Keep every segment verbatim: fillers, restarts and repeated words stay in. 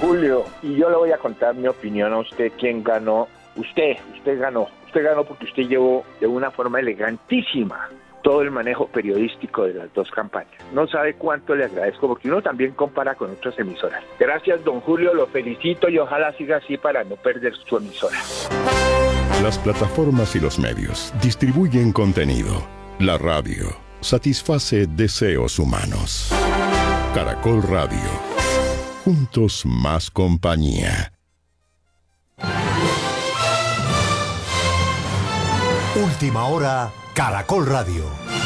Julio, y yo le voy a contar mi opinión a usted, quién ganó. Usted, usted ganó. Usted ganó porque usted llevó de una forma elegantísima todo el manejo periodístico de las dos campañas. No sabe cuánto le agradezco, porque uno también compara con otras emisoras. Gracias, don Julio, lo felicito y ojalá siga así para no perder su emisora. Las plataformas y los medios distribuyen contenido. La radio satisface deseos humanos. Caracol Radio. Juntos más compañía. Última hora, Caracol Radio.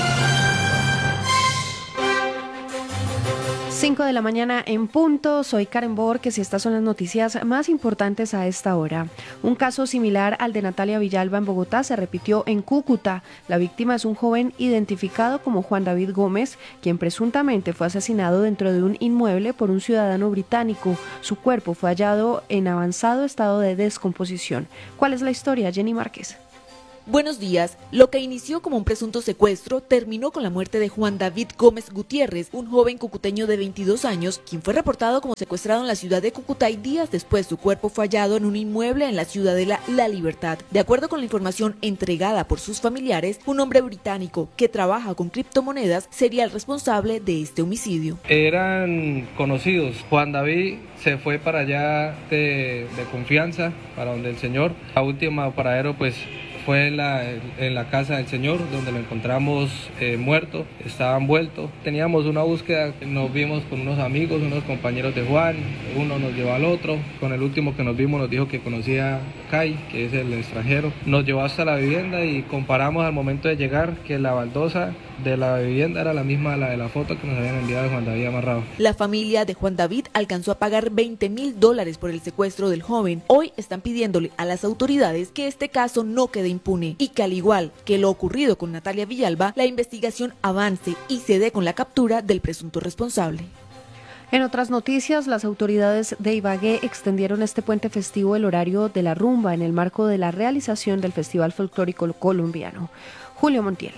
cinco de la mañana en punto, soy Karen Borges y estas son las noticias más importantes a esta hora. Un caso similar al de Natalia Villalba en Bogotá se repitió en Cúcuta. La víctima es un joven identificado como Juan David Gómez, quien presuntamente fue asesinado dentro de un inmueble por un ciudadano británico. Su cuerpo fue hallado en avanzado estado de descomposición. ¿Cuál es la historia, Jenny Márquez? Buenos días. Lo que inició como un presunto secuestro terminó con la muerte de Juan David Gómez Gutiérrez, un joven cucuteño de veintidós años, quien fue reportado como secuestrado en la ciudad de Cúcuta y días después su cuerpo fue hallado en un inmueble en la ciudadela La Libertad. De acuerdo con la información entregada por sus familiares, un hombre británico que trabaja con criptomonedas sería el responsable de este homicidio. Eran conocidos. Juan David se fue para allá de, de confianza, para donde el señor. La última paradero pues fue en la, en la casa del señor, donde lo encontramos eh, muerto, estaba envuelto. Teníamos una búsqueda, nos vimos con unos amigos, unos compañeros de Juan, uno nos llevó al otro. Con el último que nos vimos nos dijo que conocía a Kai, que es el extranjero. Nos llevó hasta la vivienda y comparamos al momento de llegar que la baldosa de la vivienda era la misma a la de la foto que nos habían enviado de Juan David amarrado. La familia de Juan David alcanzó a pagar veinte mil dólares por el secuestro del joven. Hoy están pidiéndole a las autoridades que este caso no quede impune y que, al igual que lo ocurrido con Natalia Villalba, la investigación avance y se dé con la captura del presunto responsable. En otras noticias, las autoridades de Ibagué extendieron este puente festivo el horario de la rumba en el marco de la realización del Festival Folclórico Colombiano. Julio Montiel.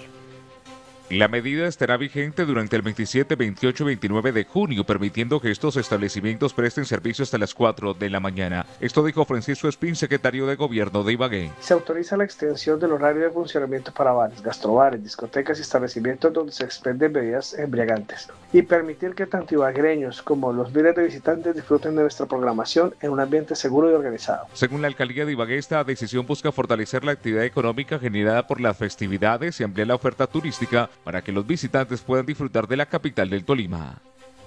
La medida estará vigente durante el veintisiete, veintiocho y veintinueve de junio, permitiendo que estos establecimientos presten servicio hasta las cuatro de la mañana. Esto dijo Francisco Espín, secretario de Gobierno de Ibagué. Se autoriza la extensión del horario de funcionamiento para bares, gastrobares, discotecas y establecimientos donde se expenden bebidas embriagantes y permitir que tanto ibaguereños como los miles de visitantes disfruten de nuestra programación en un ambiente seguro y organizado. Según la alcaldía de Ibagué, esta decisión busca fortalecer la actividad económica generada por las festividades y ampliar la oferta turística para que los visitantes puedan disfrutar de la capital del Tolima.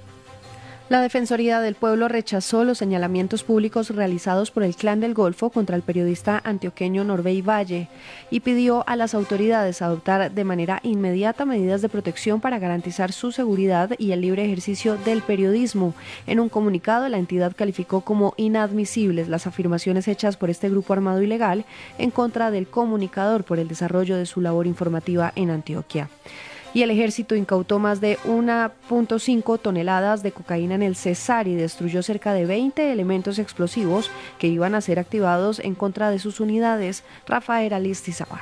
La Defensoría del Pueblo rechazó los señalamientos públicos realizados por el Clan del Golfo contra el periodista antioqueño Norbey Valle y pidió a las autoridades adoptar de manera inmediata medidas de protección para garantizar su seguridad y el libre ejercicio del periodismo. En un comunicado, la entidad calificó como inadmisibles las afirmaciones hechas por este grupo armado ilegal en contra del comunicador por el desarrollo de su labor informativa en Antioquia. Y el ejército incautó más de uno punto cinco toneladas de cocaína en el Cesar y destruyó cerca de veinte elementos explosivos que iban a ser activados en contra de sus unidades. Rafael Alistizabal.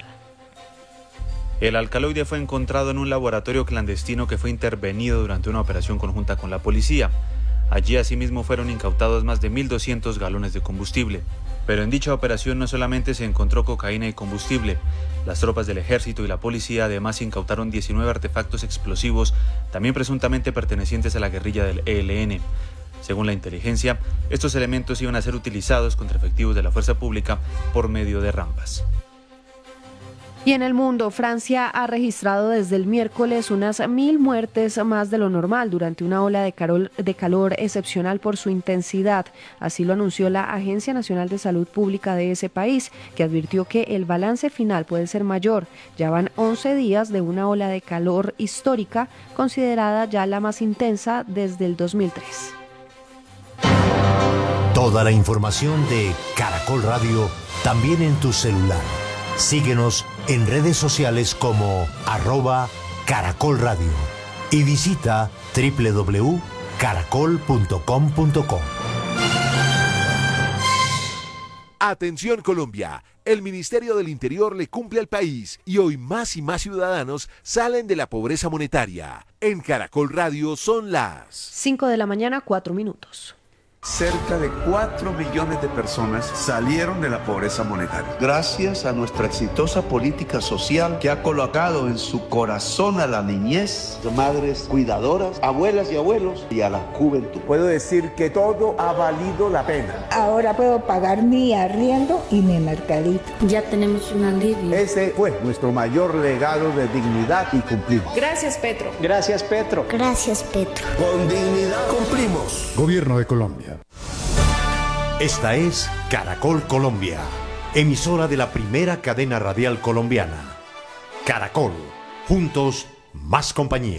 El alcaloide fue encontrado en un laboratorio clandestino que fue intervenido durante una operación conjunta con la policía. Allí asimismo fueron incautados más de mil doscientos galones de combustible. Pero en dicha operación no solamente se encontró cocaína y combustible. Las tropas del ejército y la policía además incautaron diecinueve artefactos explosivos, también presuntamente pertenecientes a la guerrilla del E L N. Según la inteligencia, estos elementos iban a ser utilizados contra efectivos de la fuerza pública por medio de rampas. Y en el mundo, Francia ha registrado desde el miércoles unas mil muertes más de lo normal durante una ola de calor, de calor excepcional por su intensidad. Así lo anunció la Agencia Nacional de Salud Pública de ese país, que advirtió que el balance final puede ser mayor. Ya van once días de una ola de calor histórica, considerada ya la más intensa desde el dos mil tres. Toda la información de Caracol Radio también en tu celular. Síguenos en redes sociales como arroba Caracol Radio y visita doble u doble u doble u punto caracol punto com punto co. Atención Colombia, el Ministerio del Interior le cumple al país y hoy más y más ciudadanos salen de la pobreza monetaria. En Caracol Radio son las cinco de la mañana, cuatro minutos. Cerca de cuatro millones de personas salieron de la pobreza monetaria. Gracias a nuestra exitosa política social que ha colocado en su corazón a la niñez, madres cuidadoras, abuelas y abuelos y a la juventud. Puedo decir que todo ha valido la pena. Ahora puedo pagar mi arriendo y mi mercadito. Ya tenemos un alivio. Ese fue nuestro mayor legado de dignidad y cumplimos. Gracias, Petro. Gracias, Petro. Gracias, Petro. Con dignidad cumplimos. Gobierno de Colombia. Esta es Caracol Colombia, emisora de la primera cadena radial colombiana. Caracol, juntos, más compañía.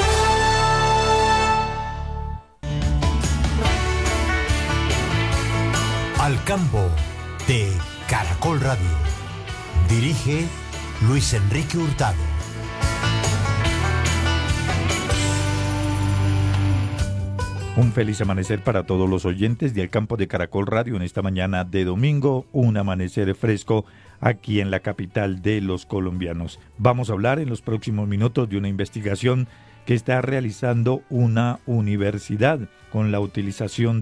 Al campo de Caracol Radio. Dirige Luis Enrique Hurtado. Un feliz amanecer para todos los oyentes de Al Campo de Caracol Radio en esta mañana de domingo, un amanecer fresco aquí en la capital de los colombianos. Vamos a hablar en los próximos minutos de una investigación que está realizando una universidad con la utilización